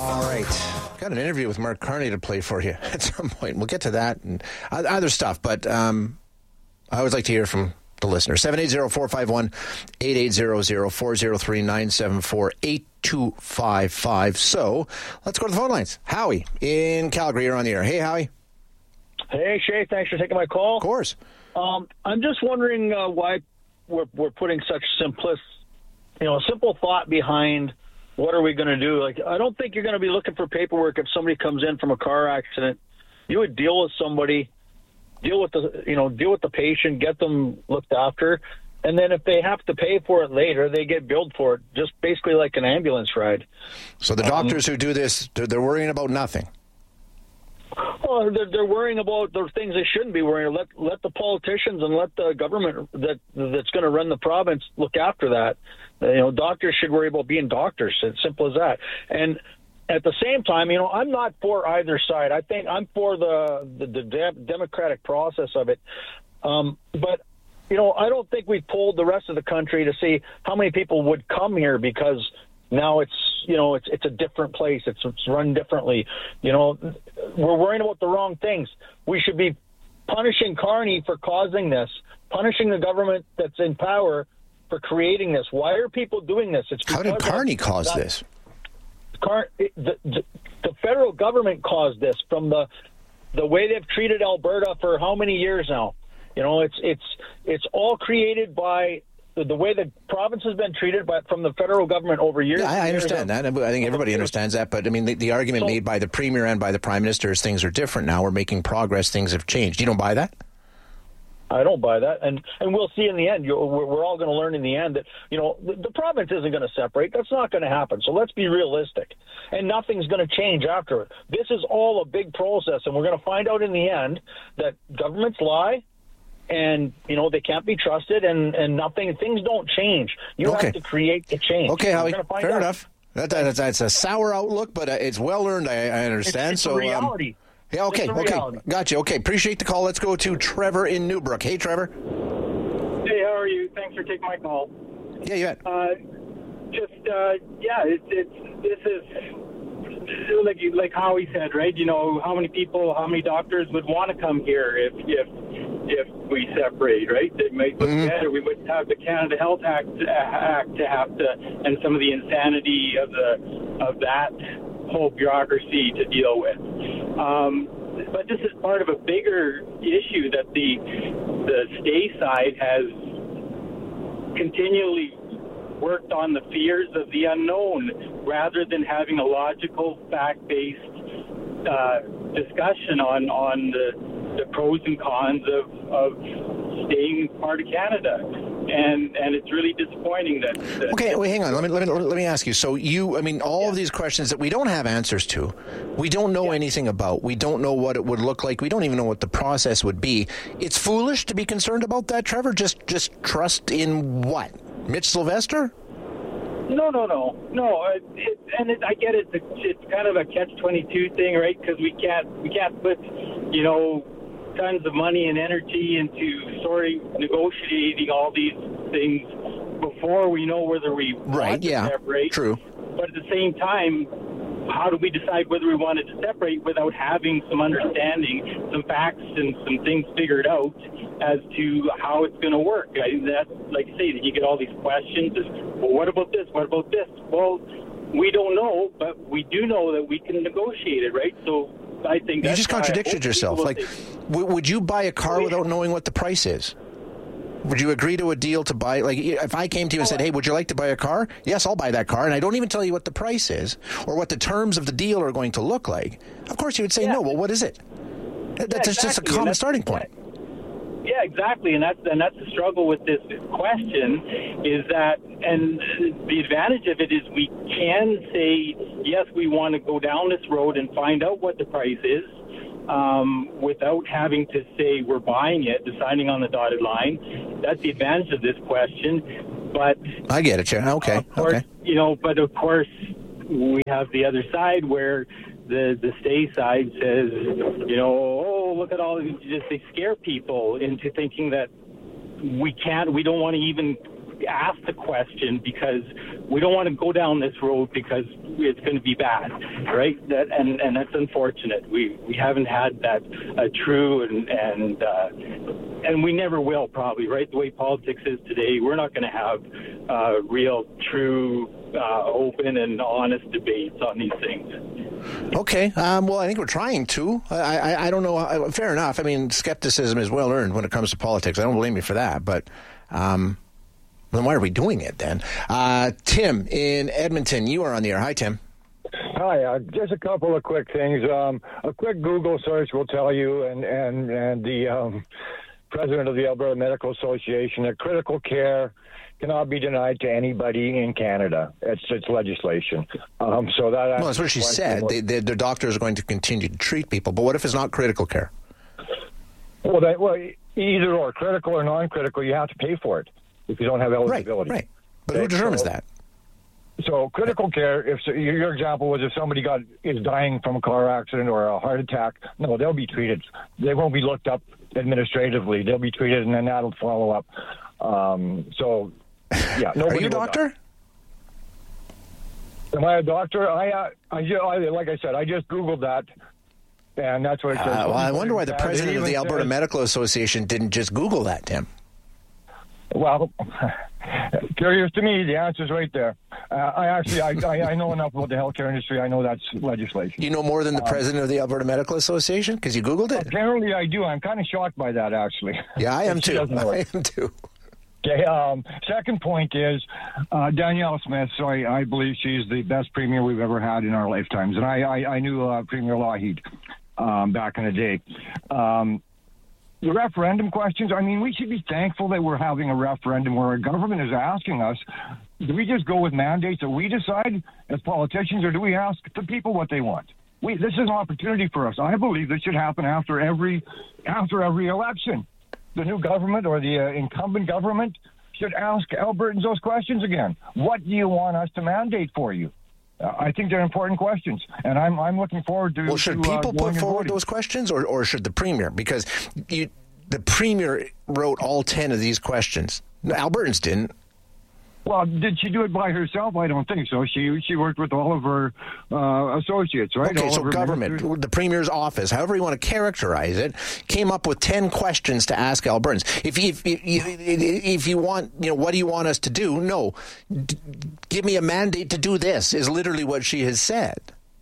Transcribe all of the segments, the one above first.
All right. Got an interview with Mark Carney to play for you at some point. We'll get to that and other stuff, but I always like to hear from the listener. 780-451-8800, 403-974-8255. So let's go to the phone lines. Howie in Calgary, you're on the air. Hey, Howie. Hey, Shay, thanks for taking my call. Of course. I'm just wondering why we're putting such simple thought behind what are we going to do. Like, I don't think you're going to be looking for paperwork if somebody comes in from a car accident. You would deal with somebody, deal with the patient, get them looked after, and then if they have to pay for it later, they get billed for it, just basically like an ambulance ride. So the doctors who do this, they're worrying about nothing. Well, they're worrying about the things they shouldn't be worrying. Let the politicians and let the government that's going to run the province look after that. Doctors should worry about being doctors. It's simple as that. And at the same time, I'm not for either side. I think I'm for the democratic process of it. But I don't think we've polled the rest of the country to see how many people would come here because now it's a different place. It's run differently. We're worrying about the wrong things. We should be punishing Carney for causing this, punishing the government that's in power for creating this. Why are people doing this? How did Carney cause this? The federal government caused this from the way they've treated Alberta for how many years now? It's all created by the way the province has been treated from the federal government over years. Yeah, I understand that. I think everybody understands that. But, I mean, the argument made by the Premier and by the Prime Minister is things are different now. We're making progress. Things have changed. You don't buy that? I don't buy that. And we'll see in the end. We're all going to learn in the end that, the province isn't going to separate. That's not going to happen. So let's be realistic. And nothing's going to change after it. This is all a big process. And we're going to find out in the end that governments lie. And, they can't be trusted and things don't change. You have to create the change. Okay, Howie, fair enough. That's a sour outlook, but it's well earned, I understand. It's a reality. Yeah, okay. Gotcha. Okay, appreciate the call. Let's go to Trevor in Newbrook. Hey, Trevor. Hey, how are you? Thanks for taking my call. Yeah, you bet. This is like Howie said, right? How many doctors would want to come here if we separate, right? It might look better. We wouldn't have the Canada Health Act to have to, and some of the insanity of that whole bureaucracy to deal with. But this is part of a bigger issue that the stay side has continually worked on the fears of the unknown rather than having a logical, fact-based discussion on the pros and cons of staying part of Canada. And it's really disappointing that okay, wait, hang on. Let me ask you. So all of these questions that we don't have answers to, we don't know anything about. We don't know what it would look like. We don't even know what the process would be. It's foolish to be concerned about that, Trevor. Just trust in what? Mitch Sylvester? No. I get it. It's kind of a catch-22 thing, right? Because we can't put tons of money and energy into negotiating all these things before we know whether we want to separate. True. But at the same time, how do we decide whether we wanted to separate without having some understanding, some facts, and some things figured out as to how it's going to work? That's like I say, you get all these questions. Well, what about this? What about this? Well, we don't know, but we do know that we can negotiate it, right? So I think you just contradicted yourself. Would you buy a car without knowing what the price is? Would you agree to a deal to buy? Like, if I came to you and said, "Hey, would you like to buy a car?" Yes, I'll buy that car, and I don't even tell you what the price is or what the terms of the deal are going to look like. Of course, you would say no. Well, what is it? That's just a common starting point. Yeah, exactly, and that's the struggle with this question is that, and the advantage of it is we can say yes, we want to go down this road and find out what the price is, without having to say we're buying it, deciding on the dotted line. That's the advantage of this question. But I get it, yeah. Okay. Of course, but of course we have the other side where the stay side says, look at all these, they scare people into thinking that we don't want to even ask the question because we don't want to go down this road because it's going to be bad, right? And that's unfortunate. We haven't had that true and we never will probably, right? The way politics is today, we're not going to have real, true, open and honest debates on these things. Okay. Well, I think we're trying to. I don't know. Fair enough. I mean, skepticism is well earned when it comes to politics. I don't blame you for that. But then why are we doing it then? Tim in Edmonton, you are on the air. Hi, Tim. Hi. Just a couple of quick things. A quick Google search will tell you, and the president of the Alberta Medical Association, that critical care cannot be denied to anybody in Canada. It's legislation. So that that's what she said. The doctors are going to continue to treat people. But what if it's not critical care? Well, either or, critical or non-critical, you have to pay for it if you don't have eligibility. Right. But who determines that? So critical care, if your example was if somebody is dying from a car accident or a heart attack, no, they'll be treated. They won't be looked up administratively. They'll be treated, and then that'll follow up. Yeah. Are you a doctor? Am I a doctor? I like I said, I just Googled that, and that's what it says. Well, I wonder why the president of the Alberta Medical Association didn't just Google that, Tim. Well, curious to me, the answer's right there. I know enough about the healthcare industry. I know that's legislation. You know more than the president of the Alberta Medical Association because you Googled it? Apparently I do. I'm kind of shocked by that, actually. Yeah, I am too. I am too. Okay, second point is Danielle Smith. So I believe she's the best premier we've ever had in our lifetimes. And I knew Premier Lougheed back in the day. The referendum questions, I mean, we should be thankful that we're having a referendum where our government is asking us, do we just go with mandates that we decide as politicians, or do we ask the people what they want? This is an opportunity for us. I believe this should happen after every election. The new government or the incumbent government should ask Albertans those questions again. What do you want us to mandate for you? I think they're important questions, and I'm looking forward to. Well, should people put forward those questions, or should the premier? Because the premier wrote all 10 of these questions. Albertans didn't. Well, did she do it by herself? I don't think so. She worked with all of her associates, right? Okay, so government, the Premier's office, however you want to characterize it, came up with 10 questions to ask Albertans. If you want, what do you want us to do? No, give me a mandate to do this is literally what she has said.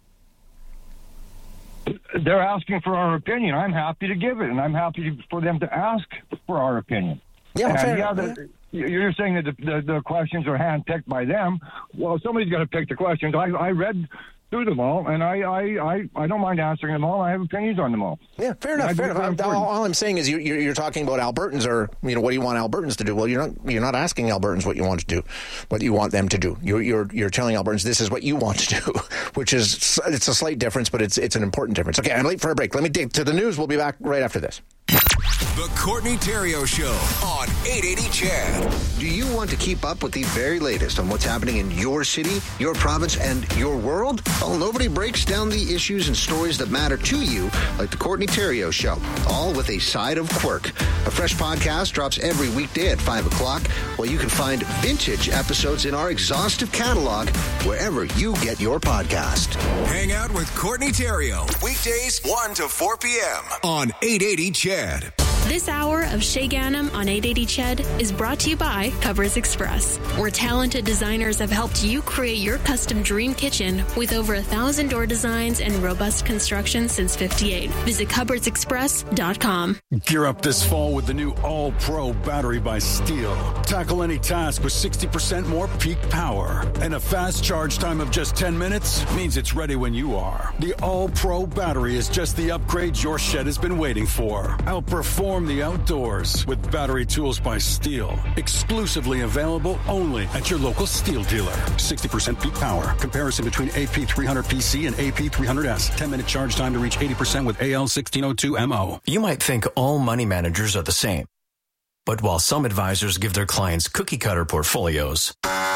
They're asking for our opinion. I'm happy to give it, and I'm happy for them to ask for our opinion. Yeah, fair. You're saying that the questions are handpicked by them. Well, somebody's got to pick the questions. I read through them all, and I don't mind answering them all. I have opinions on them all. Yeah, fair enough. All I'm saying is you're talking about Albertans, or what do you want Albertans to do? Well, you're not asking Albertans what you want to do, what you want them to do. You're telling Albertans this is what you want to do, which is it's a slight difference, but it's an important difference. Okay, I'm late for a break. Let me dig to the news. We'll be back right after this. The Courtney Theriault Show on 880 CHED. Do you want to keep up with the very latest on what's happening in your city, your province, and your world? Well, nobody breaks down the issues and stories that matter to you like the Courtney Theriault Show, all with a side of quirk. A fresh podcast drops every weekday at 5 o'clock, while you can find vintage episodes in our exhaustive catalog wherever you get your podcast. Hang out with Courtney Theriault, weekdays 1 to 4 p.m. on 880 CHED. This hour of Shay Ganem on 880 CHED is brought to you by Cupboards Express, where talented designers have helped you create your custom dream kitchen with over 1,000 door designs and robust construction since '58. Visit cupboardsexpress.com. Gear up this fall with the new All-Pro battery by Steel. Tackle any task with 60% more peak power. And a fast charge time of just 10 minutes means it's ready when you are. The All-Pro battery is just the upgrade your shed has been waiting for. Outperform the outdoors with Battery Tools by Steel. Exclusively available only at your local Steel dealer. 60% peak power. Comparison between AP300PC and AP300S. 10-minute charge time to reach 80% with AL1602MO. You might think all money managers are the same. But while some advisors give their clients cookie-cutter portfolios,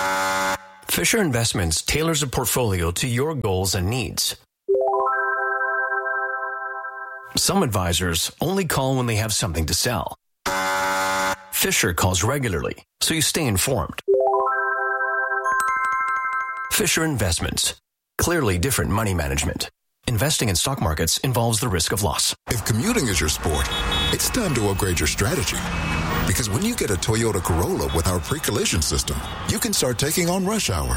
Fisher Investments tailors a portfolio to your goals and needs. Some advisors only call when they have something to sell. Fisher calls regularly, so you stay informed. Fisher Investments. Clearly different money management. Investing in stock markets involves the risk of loss. If commuting is your sport, it's time to upgrade your strategy. Because when you get a Toyota Corolla with our pre-collision system, you can start taking on rush hour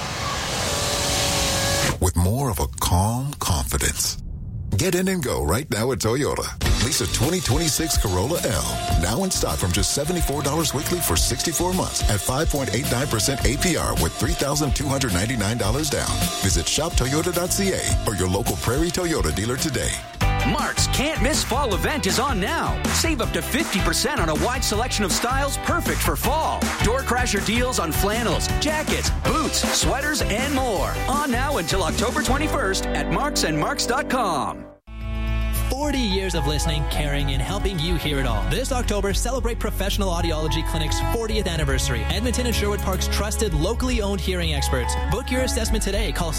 with more of a calm confidence. Get in and go right now at Toyota. Lease a 2026 Corolla L. Now in stock from just $74 weekly for 64 months at 5.89% APR with $3,299 down. Visit shoptoyota.ca or your local Prairie Toyota dealer today. Mark's Can't Miss Fall event is on now. Save up to 50% on a wide selection of styles perfect for fall. Door crasher deals on flannels, jackets, boots, sweaters, and more. On now until October 21st at marksandmarks.com. 40 years of listening, caring, and helping you hear it all. This October, celebrate Professional Audiology Clinic's 40th anniversary. Edmonton and Sherwood Park's trusted, locally owned hearing experts. Book your assessment today. Call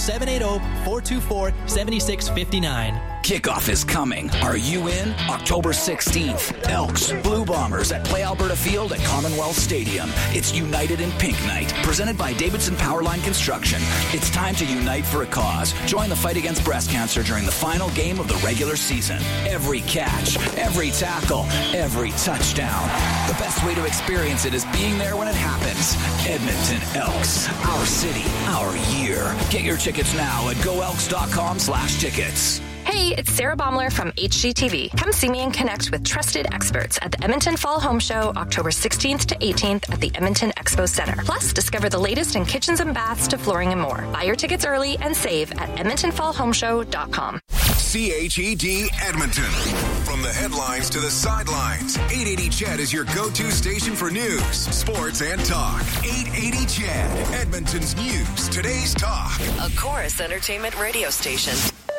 780-424-7659. Kickoff is coming. Are you in? October 16th. Elks, Blue Bombers at Play Alberta Field at Commonwealth Stadium. It's United in Pink Night, presented by Davidson Powerline Construction. It's time to unite for a cause. Join the fight against breast cancer during the final game of the regular season. Every catch, every tackle, every touchdown. The best way to experience it is being there when it happens. Edmonton Elks. Our city, our year. Get your tickets now at goelks.com/tickets. Hey, it's Sarah Baumler from HGTV. Come see me and connect with trusted experts at the Edmonton Fall Home Show, October 16th to 18th at the Edmonton Expo Center. Plus, discover the latest in kitchens and baths to flooring and more. Buy your tickets early and save at edmontonfallhomeshow.com. CHED Edmonton. From the headlines to the sidelines, 880 CHED is your go-to station for news, sports, and talk. 880 CHED, Edmonton's news, today's talk. A Chorus Entertainment radio station.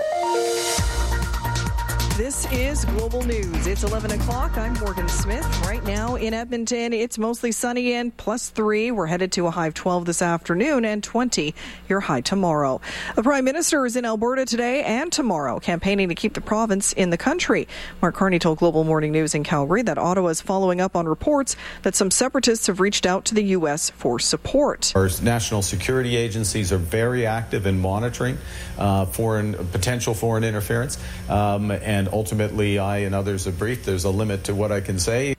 This is Global News. It's 11 o'clock. I'm Morgan Smith. Right now in Edmonton, it's mostly sunny and +3. We're headed to a high of 12 this afternoon and 20 your high tomorrow. The Prime Minister is in Alberta today and tomorrow, campaigning to keep the province in the country. Mark Carney told Global Morning News in Calgary that Ottawa is following up on reports that some separatists have reached out to the U.S. for support. Our national security agencies are very active in monitoring potential foreign interference, and ultimately, I and others have briefed. There's a limit to what I can say.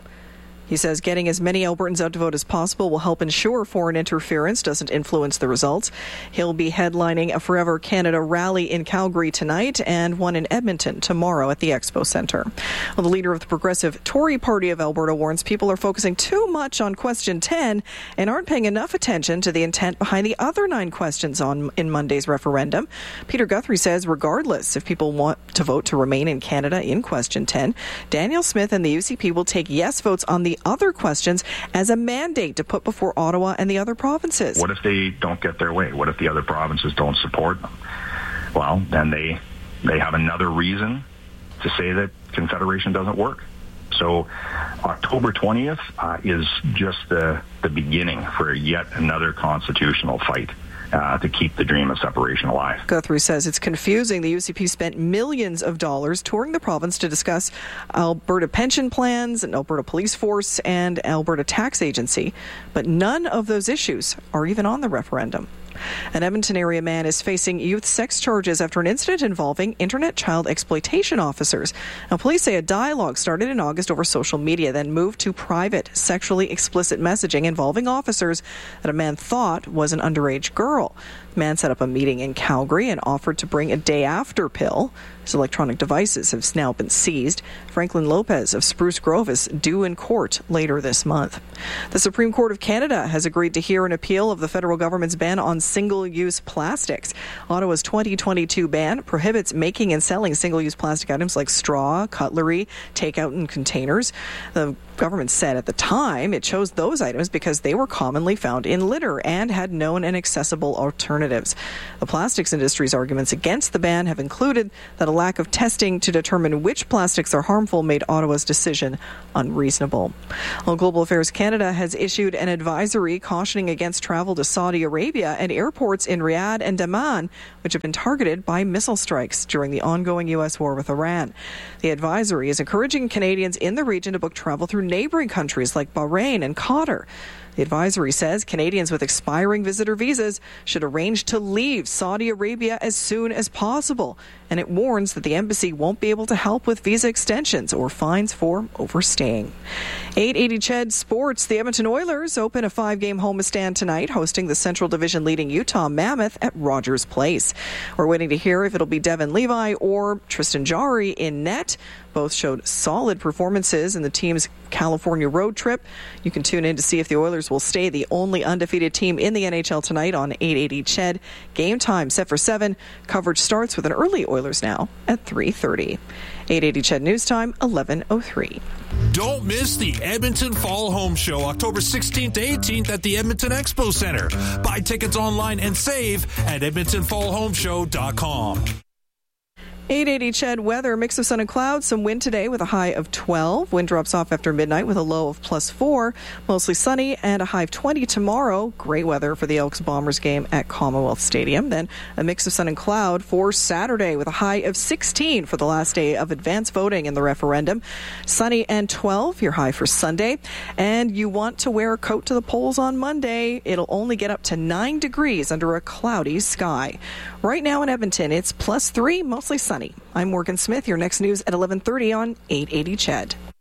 He says getting as many Albertans out to vote as possible will help ensure foreign interference doesn't influence the results. He'll be headlining a Forever Canada rally in Calgary tonight and one in Edmonton tomorrow at the Expo Centre. Well, the leader of the Progressive Tory Party of Alberta warns people are focusing too much on question 10 and aren't paying enough attention to the intent behind the other 9 questions in Monday's referendum. Peter Guthrie says regardless if people want to vote to remain in Canada in question 10, Daniel Smith and the UCP will take yes votes on the other questions as a mandate to put before Ottawa and the other provinces. What if they don't get their way? What if the other provinces don't support them? Well, then they have another reason to say that Confederation doesn't work. So October 20th is just the beginning for yet another constitutional fight to keep the dream of separation alive. Guthrie says it's confusing. The UCP spent millions of dollars touring the province to discuss Alberta pension plans, an Alberta police force, and Alberta tax agency, but none of those issues are even on the referendum. An Edmonton area man is facing youth sex charges after an incident involving internet child exploitation officers. Now, police say a dialogue started in August over social media, then moved to private, sexually explicit messaging involving officers that a man thought was an underage girl. The man set up a meeting in Calgary and offered to bring a day after pill. His electronic devices have now been seized. Franklin Lopez of Spruce Grove is due in court later this month. The Supreme Court of Canada has agreed to hear an appeal of the federal government's ban on single-use plastics. Ottawa's 2022 ban prohibits making and selling single-use plastic items like straw, cutlery, takeout, and containers. The government said at the time it chose those items because they were commonly found in litter and had known and accessible alternatives alternatives. The plastics industry's arguments against the ban have included that a lack of testing to determine which plastics are harmful made Ottawa's decision unreasonable. Well, Global Affairs Canada has issued an advisory cautioning against travel to Saudi Arabia and airports in Riyadh and Dammam, which have been targeted by missile strikes during the ongoing U.S. war with Iran. The advisory is encouraging Canadians in the region to book travel through neighboring countries like Bahrain and Qatar. The advisory says Canadians with expiring visitor visas should arrange to leave Saudi Arabia as soon as possible. And it warns that the embassy won't be able to help with visa extensions or fines for overstaying. 880 CHED Sports. The Edmonton Oilers open a 5-game homestand tonight, hosting the Central Division leading Utah Mammoth at Rogers Place. We're waiting to hear if it'll be Devin Levi or Tristan Jarry in net. Both showed solid performances in the team's California road trip. You can tune in to see if the Oilers will stay the only undefeated team in the NHL tonight on 880 CHED. Game time set for 7. Coverage starts with an early Oilers now at 3:30. 880 CHED News Time, 11:03. Don't miss the Edmonton Fall Home Show, October 16th to 18th at the Edmonton Expo Center. Buy tickets online and save at EdmontonFallHomeShow.com. 880 CHED weather, mix of sun and clouds, some wind today with a high of 12. Wind drops off after midnight with a low of +4. Mostly sunny and a high of 20 tomorrow. Great weather for the Elks Bombers game at Commonwealth Stadium. Then a mix of sun and cloud for Saturday with a high of 16 for the last day of advance voting in the referendum. Sunny and 12, your high for Sunday. And you want to wear a coat to the polls on Monday. It'll only get up to 9 degrees under a cloudy sky. Right now in Edmonton, it's +3, mostly sunny. I'm Morgan Smith. Your next news at 11:30 on 880 CHED.